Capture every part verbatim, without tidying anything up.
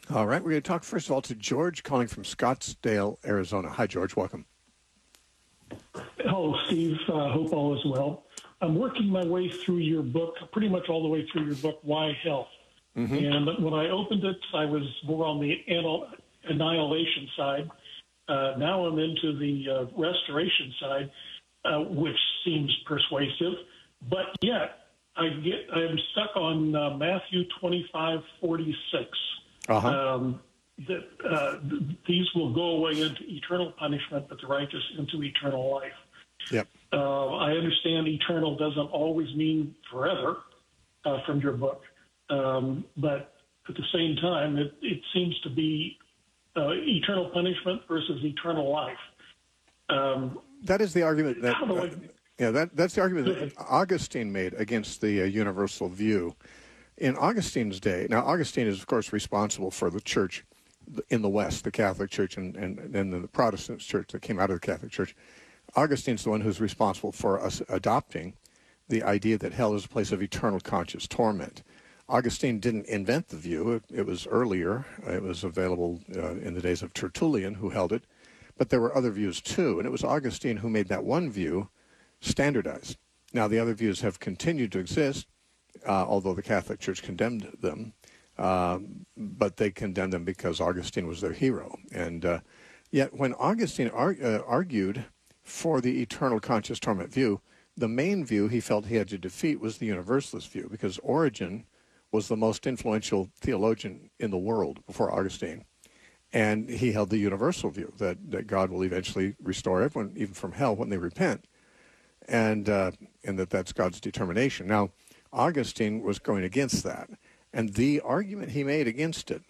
All right, we're going to talk first of all to George calling from Scottsdale, Arizona. Hi, George. Welcome. Hello, Steve. Uh, hope all is well. I'm working my way through your book, pretty much all the way through your book, Why Health? Mm-hmm. And when I opened it, I was more on the annihilation side. Uh, now I'm into the uh, restoration side, uh, which seems persuasive. But yet, I get I'm stuck on uh, Matthew twenty-five forty-six. Uh-huh. Um, that uh, th- these will go away into eternal punishment, but the righteous into eternal life. Yep. Uh, I understand eternal doesn't always mean forever uh, from your book, um, but at the same time, it, it seems to be uh, eternal punishment versus eternal life. Um, that is the argument that, how do I, uh, yeah, that that's the argument that Augustine made against the uh, universal view. In Augustine's day, now Augustine is, of course, responsible for the church in the West, the Catholic Church, and, and, and then the Protestant church that came out of the Catholic Church. Augustine's the one who's responsible for us adopting the idea that hell is a place of eternal conscious torment. Augustine didn't invent the view. It, it was earlier. It was available uh, in the days of Tertullian, who held it. But there were other views, too. And it was Augustine who made that one view standardized. Now, the other views have continued to exist, uh, although the Catholic Church condemned them. Um, but they condemned them because Augustine was their hero. And uh, yet when Augustine ar- uh, argued for the eternal conscious torment view, the main view he felt he had to defeat was the universalist view, because Origen was the most influential theologian in the world before Augustine. And he held the universal view that, that God will eventually restore everyone, even from hell, when they repent, and, uh, and that that's God's determination. Now, Augustine was going against that. And the argument he made against it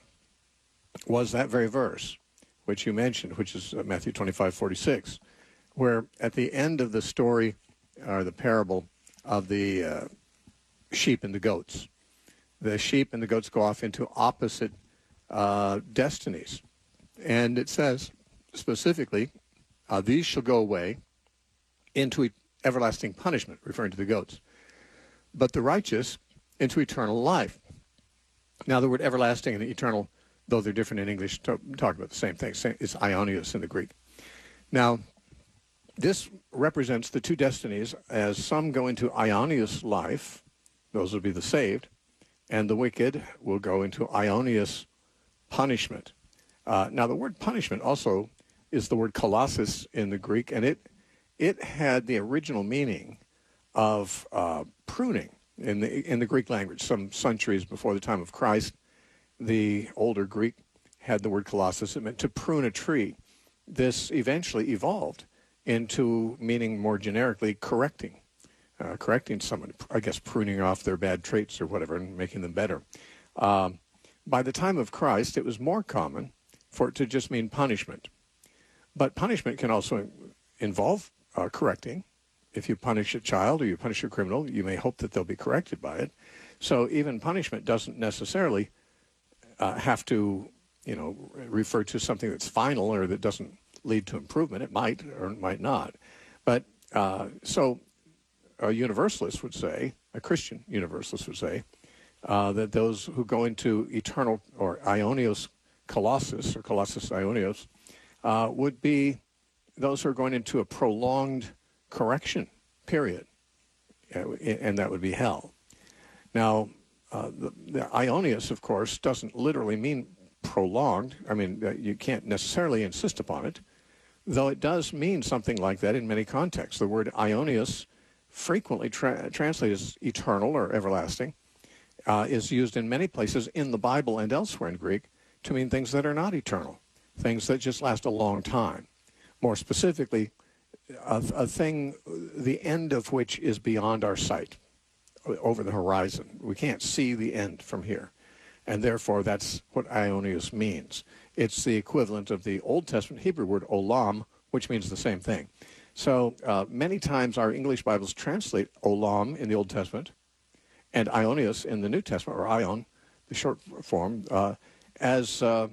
was that very verse, which you mentioned, which is Matthew twenty-five forty-six, where at the end of the story, or the parable of the uh, sheep and the goats, the sheep and the goats go off into opposite uh, destinies. And it says specifically, uh, these shall go away into everlasting punishment, referring to the goats, but the righteous into eternal life. Now, the word everlasting and eternal, though they're different in English, talk about the same thing. It's aionios in the Greek. Now, this represents the two destinies, as some go into aionios life, those will be the saved, and the wicked will go into aionios punishment. Uh, now, the word punishment also is the word kolossus in the Greek, and it it had the original meaning of uh, pruning. In the in the Greek language, some centuries before the time of Christ, the older Greek had the word kolossus. It meant to prune a tree. This eventually evolved into meaning more generically correcting, uh, correcting someone, I guess pruning off their bad traits or whatever and making them better. Um, by the time of Christ, it was more common for it to just mean punishment. But punishment can also involve uh, correcting. If you punish a child or you punish a criminal, you may hope that they'll be corrected by it. So even punishment doesn't necessarily uh, have to, you know, refer to something that's final or that doesn't lead to improvement. It might or it might not. But uh, so a universalist would say, a Christian universalist would say, uh, that those who go into eternal or aionios kolossus or kolossus aionios uh, would be those who are going into a prolonged correction period, and that would be hell. Now, uh, the, the aionios, of course, doesn't literally mean prolonged. I mean, uh, you can't necessarily insist upon it, though it does mean something like that in many contexts. The word aionios, frequently tra- translated as eternal or everlasting, uh, is used in many places in the Bible and elsewhere in Greek to mean things that are not eternal, things that just last a long time. More specifically, a, a thing, the end of which is beyond our sight, over the horizon. We can't see the end from here. And therefore, that's what aionios means. It's the equivalent of the Old Testament Hebrew word olam, which means the same thing. So uh, many times our English Bibles translate olam in the Old Testament and aionios in the New Testament, or aion, the short form, uh, as uh,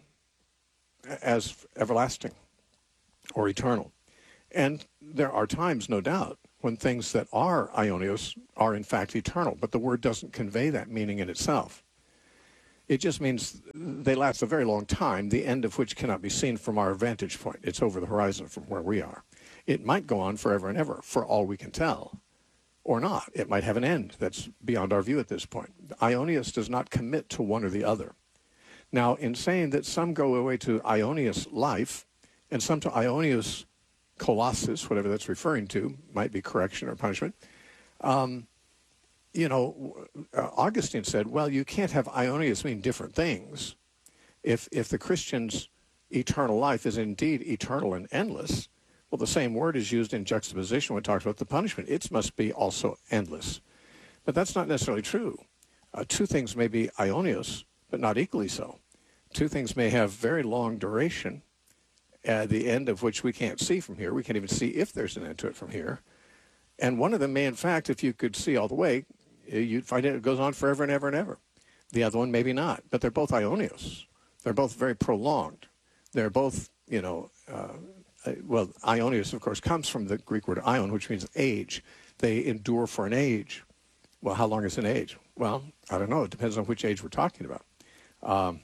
as everlasting or eternal. And there are times, no doubt, when things that are aionios are in fact eternal, but the word doesn't convey that meaning in itself. It just means they last a very long time, the end of which cannot be seen from our vantage point. It's over the horizon from where we are. It might go on forever and ever, for all we can tell, or not. It might have an end that's beyond our view at this point. Ionius does not commit to one or the other. Now, in saying that some go away to Ionius life and some to Ionius colossus, whatever that's referring to, might be correction or punishment, um, you know, uh, Augustine said, well, you can't have Ionius mean different things. If, if the Christian's eternal life is indeed eternal and endless, well, the same word is used in juxtaposition when it talks about the punishment. It must be also endless. But that's not necessarily true. Uh, two things may be Ionius, but not equally so. Two things may have very long duration, at the end of which we can't see from here. We can't even see if there's an end to it from here. And one of them may, in fact, if you could see all the way, you'd find it goes on forever and ever and ever. The other one, maybe not. But they're both Ionius. They're both very prolonged. They're both, you know, uh, well, Ionius, of course, comes from the Greek word ion, which means age. They endure for an age. Well, how long is an age? Well, I don't know. It depends on which age we're talking about. Um,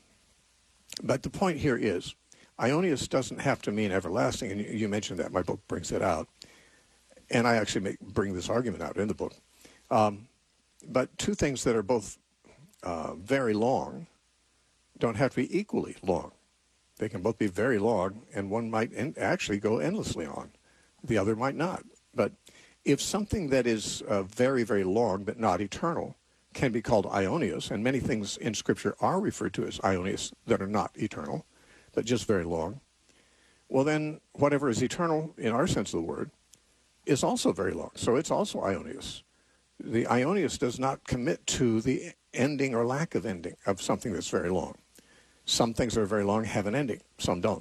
but the point here is, Ionius doesn't have to mean everlasting, and you mentioned that. My book brings that out. And I actually make, bring this argument out in the book. Um, but two things that are both uh, very long don't have to be equally long. They can both be very long, and one might en- actually go endlessly on. The other might not. But if something that is uh, very, very long but not eternal can be called Ionius, and many things in Scripture are referred to as Ionius that are not eternal, but just very long, well then whatever is eternal in our sense of the word is also very long. So it's also Ionius. The Ionius does not commit to the ending or lack of ending of something that's very long. Some things that are very long have an ending. Some don't.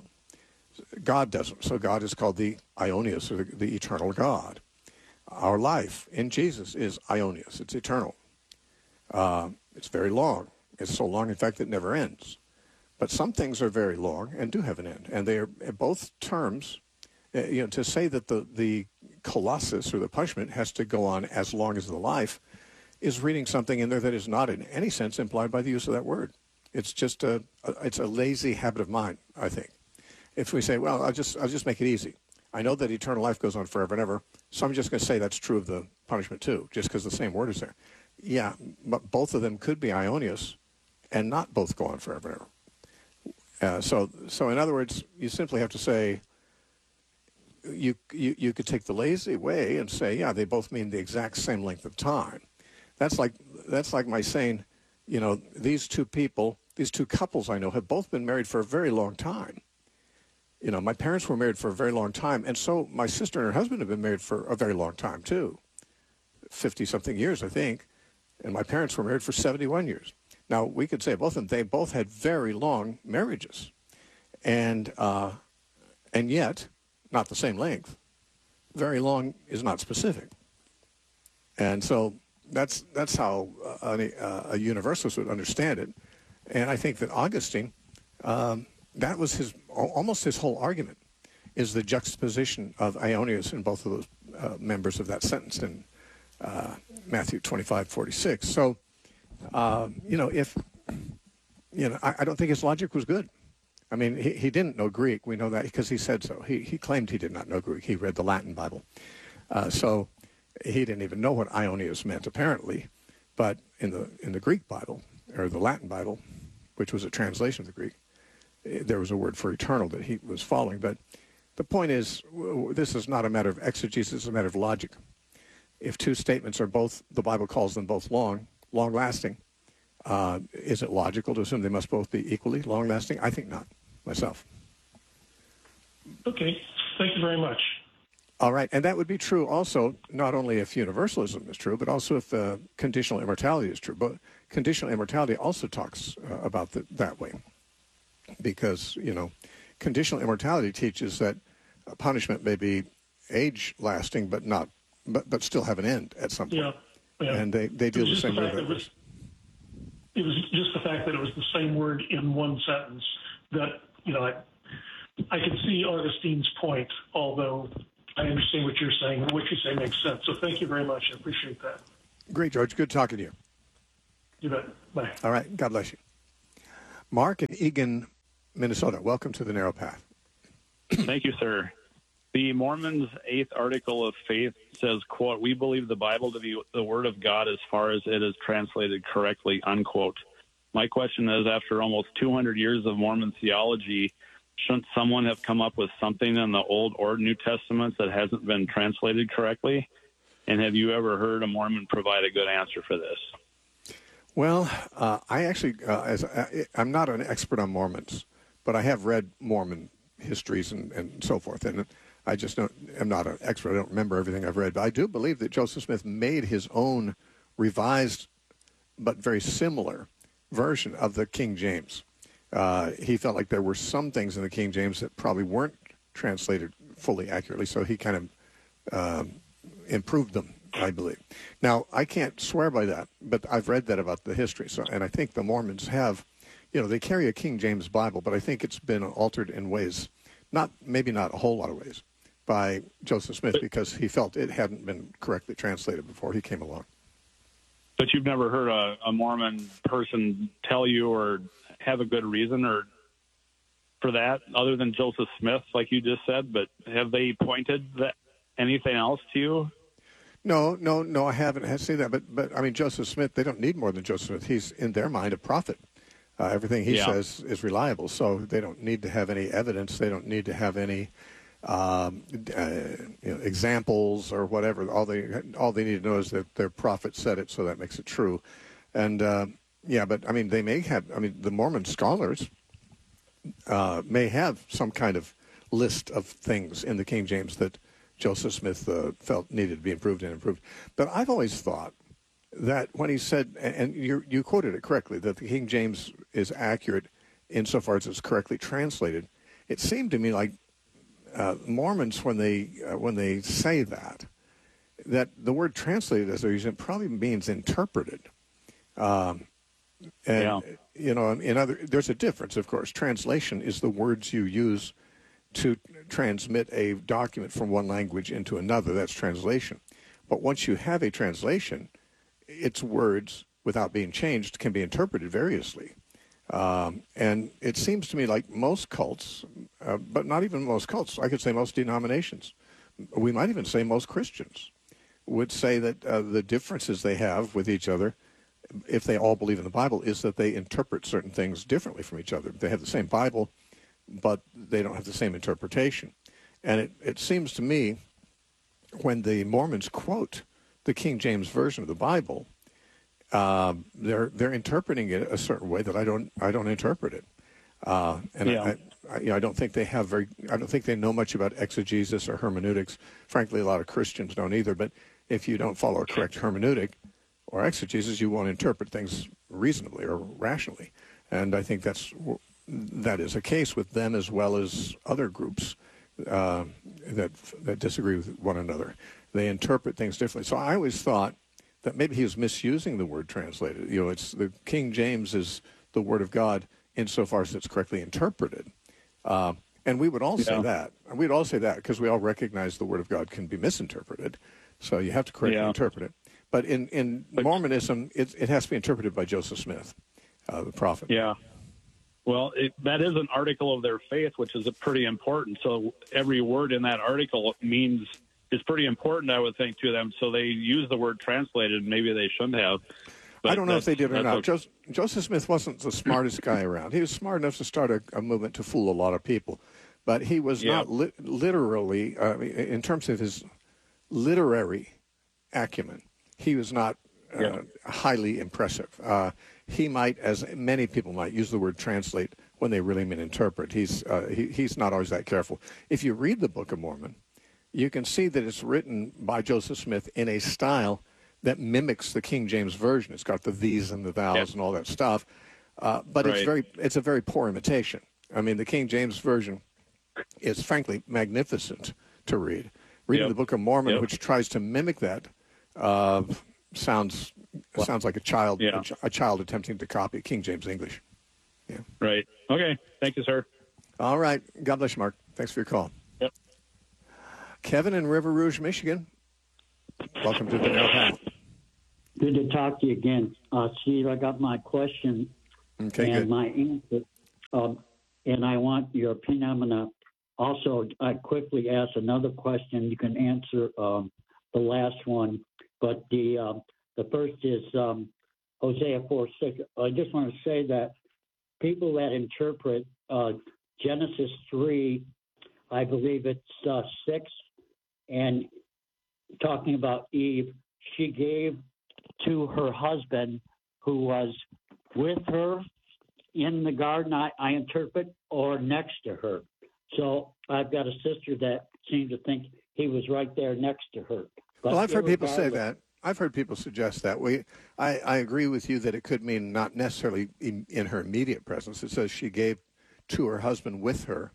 God doesn't. So God is called the Ionius, or the, the eternal God. Our life in Jesus is Ionius. It's eternal. Uh, it's very long. It's so long, in fact, it never ends. But some things are very long and do have an end. And they are both terms, uh, you know, to say that the, the colossus or the punishment has to go on as long as the life is reading something in there that is not in any sense implied by the use of that word. It's just a, a it's a lazy habit of mind, I think. If we say, well, I'll just I'll just make it easy. I know that eternal life goes on forever and ever, so I'm just going to say that's true of the punishment too, just because the same word is there. Yeah, but both of them could be Ionius and not both go on forever and ever. Uh, so, so in other words, you simply have to say, you, you you could take the lazy way and say, yeah, they both mean the exact same length of time. That's like that's like my saying, you know, these two people, these two couples I know have both been married for a very long time. You know, my parents were married for a very long time, and so my sister and her husband have been married for a very long time too, fifty-something years, I think, and my parents were married for seventy-one years. Now, we could say both of them, they both had very long marriages, and uh, and yet, not the same length. Very long is not specific. And so that's that's how a, a universalist would understand it. And I think that Augustine, um, that was his almost his whole argument, is the juxtaposition of Ionius in both of those uh, members of that sentence in uh, Matthew twenty-five forty-six. So, uh, you know, if, you know, I, I don't think his logic was good. I mean, he, he didn't know Greek. We know that because he said so. He, he claimed he did not know Greek. He read the Latin Bible. Uh, so he didn't even know what Ionius meant, apparently. But in the in the Greek Bible, or the Latin Bible, which was a translation of the Greek, there was a word for eternal that he was following. But the point is, this is not a matter of exegesis, it's a matter of logic. If two statements are both, the Bible calls them both long, long-lasting, uh, is it logical to assume they must both be equally long-lasting? I think not, myself. Okay, thank you very much. All right, and that would be true also, not only if universalism is true, but also if uh, conditional immortality is true. But conditional immortality also talks uh, about the, that way. Because, you know, conditional immortality teaches that punishment may be age-lasting, but not, but, but still have an end at some point. Yeah, yeah. And they, they deal the same way. It was, it was just the fact that it was the same word in one sentence that, you know, I, I can see Augustine's point, although I understand what you're saying, and what you say makes sense. So thank you very much. I appreciate that. Great, George. Good talking to you. You bet. Bye. All right. God bless you. Mark in Eagan, Minnesota. Welcome to the Narrow Path. Thank you, sir. The Mormons' eighth article of faith says, quote, "We believe the Bible to be the Word of God as far as it is translated correctly," unquote. My question is, after almost two hundred years of Mormon theology, shouldn't someone have come up with something in the Old or New Testaments that hasn't been translated correctly? And have you ever heard a Mormon provide a good answer for this? Well, uh, I actually, uh, as I, I'm not an expert on Mormons, but I have read Mormon histories and, and so forth, and I just don't, am not an expert. I don't remember everything I've read, but I do believe that Joseph Smith made his own revised but very similar version of the King James. Uh, he felt like there were some things in the King James that probably weren't translated fully accurately, so he kind of um, improved them, I believe. Now, I can't swear by that, but I've read that about the history, so and I think the Mormons have, you know, they carry a King James Bible, but I think it's been altered in ways, not maybe not a whole lot of ways, by Joseph Smith because he felt it hadn't been correctly translated before he came along. But you've never heard a, a Mormon person tell you or have a good reason or for that other than Joseph Smith, like you just said, but have they pointed that anything else to you? No, no, no, I haven't had to say that. But, but I mean, Joseph Smith, they don't need more than Joseph Smith. He's, in their mind, a prophet. Uh, everything he yeah. says is reliable, so they don't need to have any evidence. They don't need to have any um, uh, you know, examples or whatever. All they all they need to know is that their prophet said it, so that makes it true. And uh, yeah, but I mean, they may have. I mean, the Mormon scholars uh, may have some kind of list of things in the King James that Joseph Smith uh, felt needed to be improved and improved. But I've always thought that when he said, and you you quoted it correctly, that the King James is accurate insofar as it's correctly translated. It seemed to me like uh, Mormons, when they uh, when they say that, that the word translated, as they're using it, probably means interpreted. Um, and yeah. you know, in other, there's a difference, of course. Translation is the words you use to transmit a document from one language into another. That's translation. But once you have a translation, its words, without being changed, can be interpreted variously. Um, and it seems to me like most cults, uh, but not even most cults, I could say most denominations, we might even say most Christians, would say that uh, the differences they have with each other, if they all believe in the Bible, is that they interpret certain things differently from each other. They have the same Bible, but they don't have the same interpretation. And it, it seems to me, when the Mormons quote the King James Version of the Bible, uh, they're they're interpreting it a certain way that I don't I don't interpret it, uh, and yeah. I, I, you know, I don't think they have very I don't think they know much about exegesis or hermeneutics. Frankly, a lot of Christians don't either. But if you don't follow a correct hermeneutic or exegesis, you won't interpret things reasonably or rationally. And I think that's that is a case with them as well as other groups uh, that that disagree with one another. They interpret things differently. So I always thought that maybe he was misusing the word translated. You know, it's the King James is the Word of God insofar as it's correctly interpreted. Uh, and we would all say yeah. that. We'd all say that because we all recognize the Word of God can be misinterpreted. So you have to correctly yeah. interpret it. But in, in but, Mormonism, it, it has to be interpreted by Joseph Smith, uh, the prophet. Yeah. Well, it, that is an article of their faith, which is pretty important. So every word in that article means is pretty important, I would think, to them. So they use the word translated. Maybe they shouldn't have. I don't know if they did or not. Okay. Joseph, Joseph Smith wasn't the smartest guy around. He was smart enough to start a, a movement to fool a lot of people. But he was yeah. not li- literally, uh, in terms of his literary acumen, he was not uh, yeah. highly impressive. Uh, he might, as many people might, use the word translate when they really mean interpret. He's, uh, he, he's not always that careful. If you read the Book of Mormon, you can see that it's written by Joseph Smith in a style that mimics the King James Version. It's got the these and the thous yeah. and all that stuff. Uh, but right. it's very, it's a very poor imitation. I mean, the King James Version is frankly magnificent to read. Reading yep. the Book of Mormon, yep. which tries to mimic that, uh, sounds well, sounds like a child yeah. a, ch- a child attempting to copy King James English. Yeah. Right. Okay. Thank you, sir. All right. God bless you, Mark. Thanks for your call. Yep. Kevin in River Rouge, Michigan. Welcome to the Narrow Path. Good to talk to you again. Uh, Steve, I got my question Okay, and good. my answer, um, and I want your opinion. I'm going to also uh, quickly ask another question. You can answer um, the last one, but the uh, the first is um, Hosea four six. I just want to say that people that interpret uh, Genesis three, I believe it's uh, six, and talking about Eve, she gave to her husband who was with her in the garden, I, I interpret, or next to her. So I've got a sister that seems to think he was right there next to her. But Well, I've heard people say irregardless- that. I've heard people suggest that. We, I, I agree with you that it could mean not necessarily in, in her immediate presence. It says she gave to her husband with her,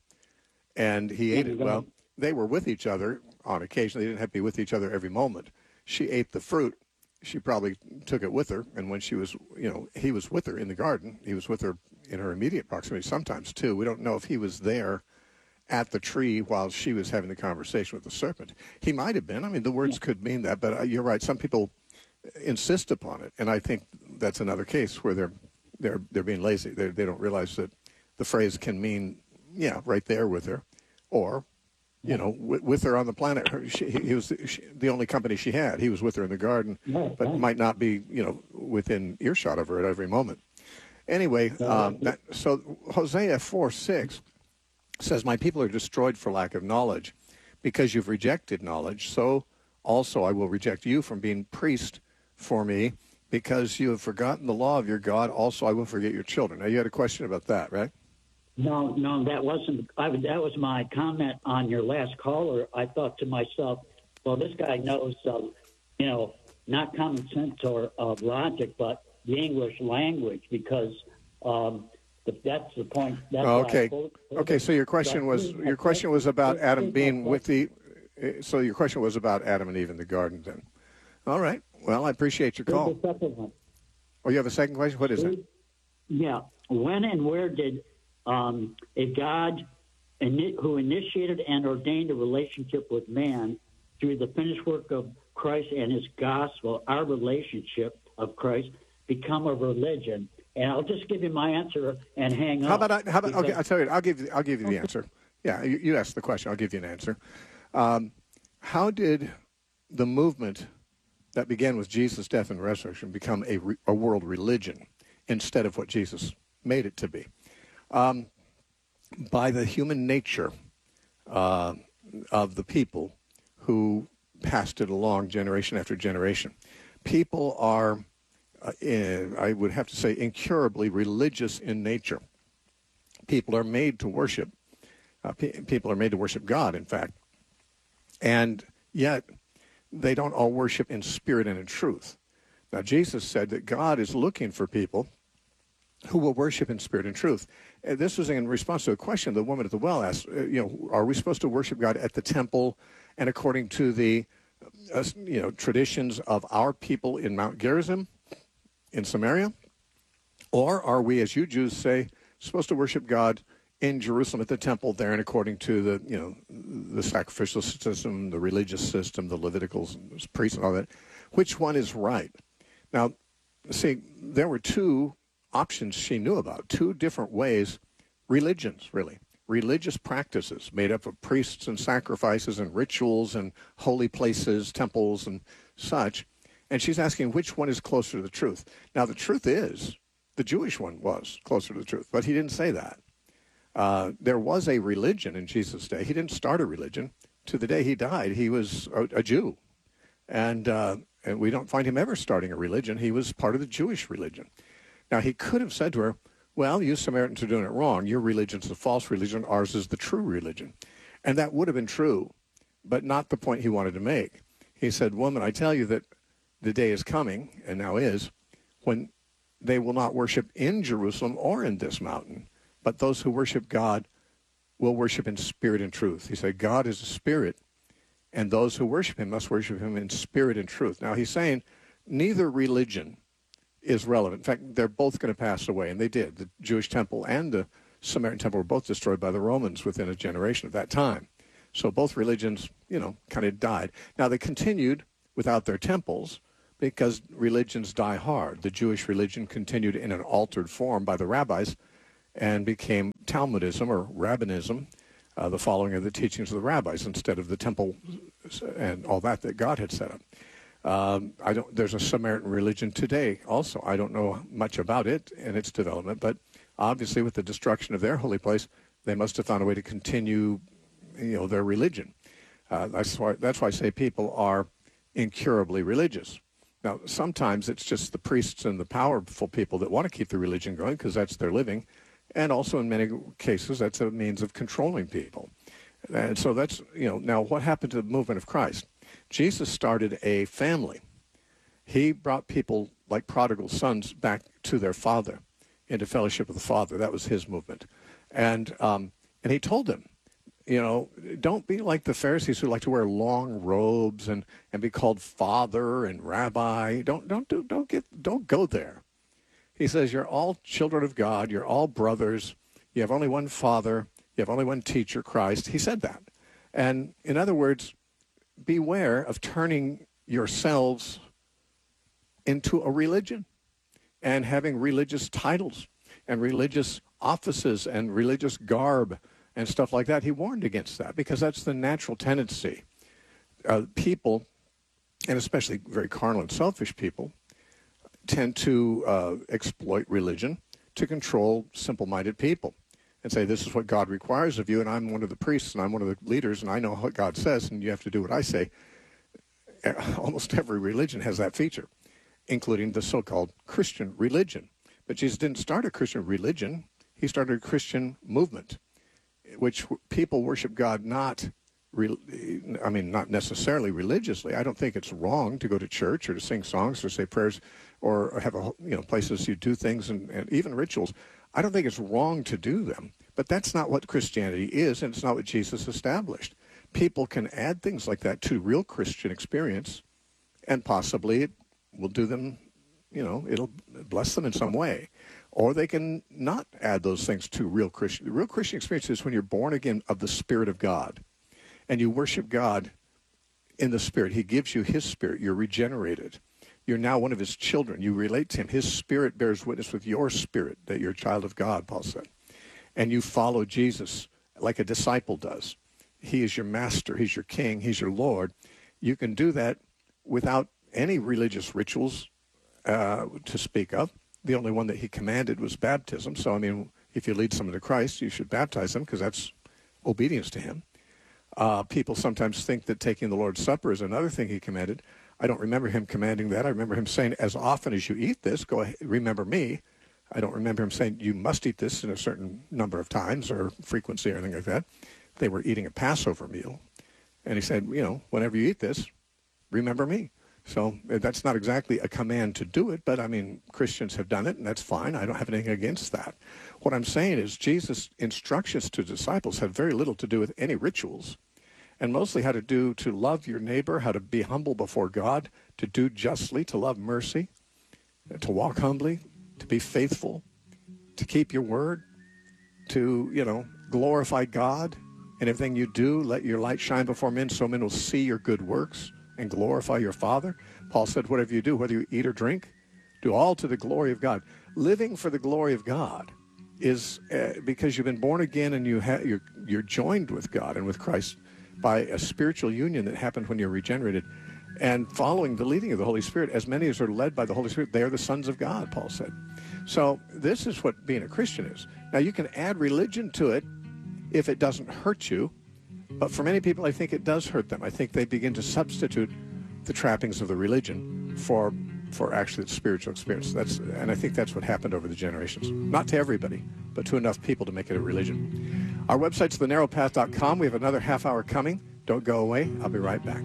and he ate There it. you go. Well, they were with each other on occasion. They didn't have to be with each other every moment. She ate the fruit. She probably took it with her, and when she was, you know, he was with her in the garden. He was with her in her immediate proximity sometimes, too. We don't know if he was there at the tree while she was having the conversation with the serpent. He might have been. I mean, the words could mean that, but uh, you're right. Some people insist upon it, and I think that's another case where they're they're they're being lazy. They they don't realize that the phrase can mean, yeah, right there with her, or you know, with, with her on the planet. Her, she, he was she, the only company she had. He was with her in the garden, Right, but right. might not be, you know, within earshot of her at every moment. Anyway, um, that, so Hosea four six says, "My people are destroyed for lack of knowledge, because you've rejected knowledge. So also I will reject you from being priest for me, because you have forgotten the law of your God. Also I will forget your children." Now you had a question about that, right? No, no, that wasn't. I was, that was my comment on your last caller. I thought to myself, well, this guy knows, uh, you know, not common sense or uh, logic, but the English language, because um, the, that's the point. That's Oh, why I okay. quote- Okay. So your question was your question was about Adam being with the. uh, So your question was about Adam and Eve in the garden. Then, all right. Well, I appreciate your Here's call. the second one. Oh, you have a second question? What is it? Yeah. When and where did um, a God ini- who initiated and ordained a relationship with man through the finished work of Christ and his gospel, our relationship of Christ, become a religion? And I'll just give you my answer and hang How up. about I, how about okay? because- I'll tell you. I'll give you. I'll give you the answer. Yeah, you, you asked the question. I'll give you an answer. Um, how did the movement that began with Jesus' death and resurrection become a, re, a world religion instead of what Jesus made it to be? Um, by the human nature uh, of the people who passed it along generation after generation. People are, uh, in, I would have to say, incurably religious in nature. People are made to worship. Uh, pe- people are made to worship God, in fact. And yet, they don't all worship in spirit and in truth. Now, Jesus said that God is looking for people who will worship in spirit and truth. And this was in response to a question the woman at the well asked, uh, you know, are we supposed to worship God at the temple and according to the, uh, you know, traditions of our people in Mount Gerizim, in Samaria? Or are we, as you Jews say, supposed to worship God in Jerusalem at the temple there and according to the, you know, the sacrificial system, the religious system, the Levitical priests and all that? Which one is right? Now, see, there were two options she knew about, two different ways, religions, really, religious practices made up of priests and sacrifices and rituals and holy places, temples and such. And she's asking which one is closer to the truth. Now, the truth is, the Jewish one was closer to the truth, but he didn't say that. Uh, there was a religion in Jesus' day. He didn't start a religion. To the day he died, he was a, a Jew. And, uh, and we don't find him ever starting a religion. He was part of the Jewish religion. Now, he could have said to her, well, you Samaritans are doing it wrong. Your religion's a false religion. Ours is the true religion. And that would have been true, but not the point he wanted to make. He said, woman, I tell you that the day is coming, and now is, when they will not worship in Jerusalem or in this mountain, but those who worship God will worship in spirit and truth. He said, God is a spirit, and those who worship him must worship him in spirit and truth. Now, he's saying neither religion is relevant. In fact, they're both going to pass away, and they did. The Jewish temple and the Samaritan temple were both destroyed by the Romans within a generation of that time. So both religions, you know, kind of died. Now, they continued without their temples because religions die hard. The Jewish religion continued in an altered form by the rabbis and became Talmudism or Rabbinism, uh, the following of the teachings of the rabbis instead of the temple and all that that God had set up. Um, I don't. There's a Samaritan religion today also. I don't know much about it and its development, but obviously with the destruction of their holy place, they must have found a way to continue, you know, their religion. Uh, that's why. That's why I say people are incurably religious. Now, sometimes it's just the priests and the powerful people that want to keep the religion going because that's their living, and also in many cases that's a means of controlling people. And so that's, you know. Now, what happened to the movement of Christ? Jesus started a family. He brought people like prodigal sons back to their father, into fellowship with the Father. That was his movement. And um, and he told them, you know, don't be like the Pharisees who like to wear long robes and, and be called father and rabbi. Don't don't do don't get don't go there. He says you're all children of God. You're all brothers. You have only one Father. You have only one teacher, Christ. He said that. And in other words, beware of turning yourselves into a religion and having religious titles and religious offices and religious garb and stuff like that. He warned against that because that's the natural tendency. Uh, people, and especially very carnal and selfish people, tend to uh, exploit religion to control simple-minded people and say, this is what God requires of you, and I'm one of the priests, and I'm one of the leaders, and I know what God says, and you have to do what I say. Almost every religion has that feature, including the so-called Christian religion. But Jesus didn't start a Christian religion. He started a Christian movement, which people worship God not, I mean, not necessarily religiously. I don't think it's wrong to go to church or to sing songs or say prayers or have a, you know, places you do things and, and even rituals. I don't think it's wrong to do them, but that's not what Christianity is, and it's not what Jesus established. People can add things like that to real Christian experience, and possibly it will do them, you know, it'll bless them in some way. Or they can not add those things to real Christian. The real Christian experience is when you're born again of the Spirit of God, and you worship God in the Spirit. He gives you his Spirit. You're regenerated. You're now one of his children. You relate to him. His Spirit bears witness with your spirit that you're a child of God, Paul said. And you follow Jesus like a disciple does. He is your master. He's your king. He's your Lord. You can do that without any religious rituals uh, to speak of. The only one that he commanded was baptism. So, I mean, if you lead someone to Christ, you should baptize them because that's obedience to him. Uh, people sometimes think that taking the Lord's Supper is another thing he commanded. I don't remember him commanding that. I remember him saying, as often as you eat this, go ahead, remember me. I don't remember him saying, you must eat this in a certain number of times or frequency or anything like that. They were eating a Passover meal. And he said, you know, whenever you eat this, remember me. So that's not exactly a command to do it, but I mean, Christians have done it, and that's fine. I don't have anything against that. What I'm saying is Jesus' instructions to disciples had very little to do with any rituals, and mostly how to do to love your neighbor, how to be humble before God, to do justly, to love mercy, to walk humbly, to be faithful, to keep your word, to, you know, glorify God. And everything you do, let your light shine before men so men will see your good works and glorify your Father. Paul said, whatever you do, whether you eat or drink, do all to the glory of God. Living for the glory of God is uh, because you've been born again and you ha- you're, you're joined with God and with Christ by a spiritual union that happened when you're regenerated. And following the leading of the Holy Spirit, as many as are led by the Holy Spirit, they are the sons of God, Paul said. So this is what being a Christian is. Now, you can add religion to it if it doesn't hurt you. But for many people, I think it does hurt them. I think they begin to substitute the trappings of the religion for for actually the spiritual experience. That's and I think that's what happened over the generations. Not to everybody, but to enough people to make it a religion. Our website's the narrow path dot com. We have another half hour coming. Don't go away. I'll be right back.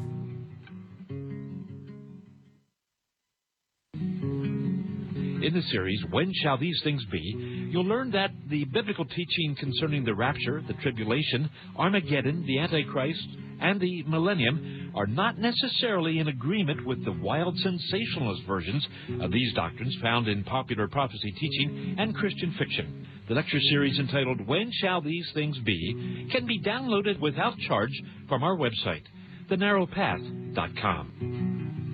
In the series, When Shall These Things Be?, you'll learn that the biblical teaching concerning the rapture, the tribulation, Armageddon, the Antichrist, and the millennium are not necessarily in agreement with the wild sensationalist versions of these doctrines found in popular prophecy teaching and Christian fiction. The lecture series entitled When Shall These Things Be? Can be downloaded without charge from our website, the narrow path dot com.